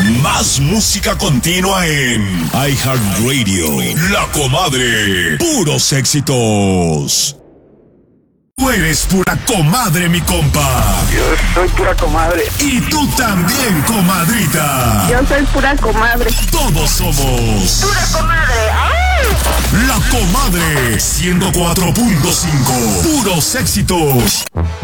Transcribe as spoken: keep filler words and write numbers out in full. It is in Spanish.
Más música continua en iHeartRadio. La Comadre. Puros éxitos. Tú eres pura comadre, mi compa. Yo soy pura comadre. Y tú también, comadrita. Yo soy pura comadre. Todos somos Pura comadre. ¡Ay! La Comadre ciento cuatro punto cinco. Puros éxitos.